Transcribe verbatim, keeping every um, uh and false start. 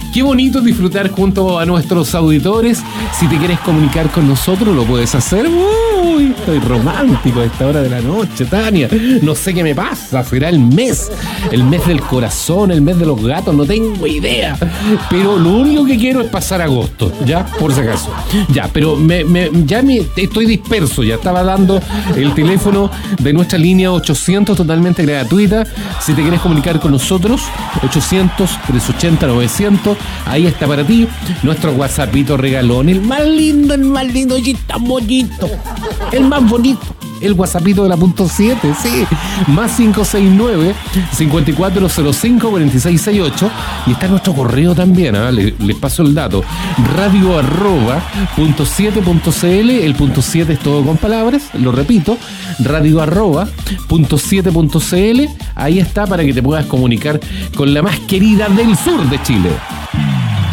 Qué bonito disfrutar junto a nuestros auditores. Si te quieres comunicar con nosotros, lo puedes hacer. Uy, estoy romántico a esta hora de la noche, Tania. No sé qué me pasa. Será el mes, el mes del corazón, el mes de los gatos, no tengo idea. Pero lo único que quiero es pasar agosto, ya, por si acaso. Ya, pero me, me, ya me, estoy disperso. Ya estaba dando el teléfono de nuestra línea ochocientos, totalmente gratuita. Si te quieres comunicar con nosotros, ochocientos, trescientos ochenta, novecientos. Ahí está para ti nuestro WhatsAppito regalón, el más lindo, el más lindo, y tan bonito, el más bonito, el WhatsAppito de la punto siete, sí, más cinco seis nueve, cinco cuatro cero cinco, cuatro seis seis ocho. Y está nuestro correo también, ¿eh? les, les paso el dato, radio arroba punto siete punto cl. El punto siete es todo con palabras, lo repito, radio arroba punto siete punto cl. Ahí está para que te puedas comunicar con la más querida del sur de Chile.